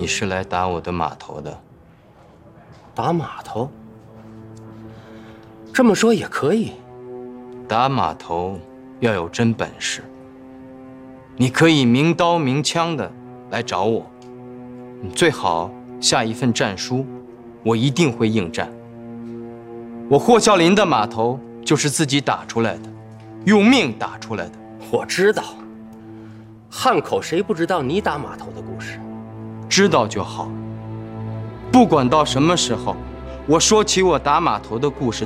你是来打我的码头的。 打码头？这么说也可以。 打码头要有真本事。你可以明刀明枪的来找我，你最好下一份战书，我一定会应战。我霍啸林的码头就是自己打出来的，用命打出来的。 我知道，汉口谁不知道你打码头的故事？ 知道就好。不管到什么时候，我说起我打码头的故事，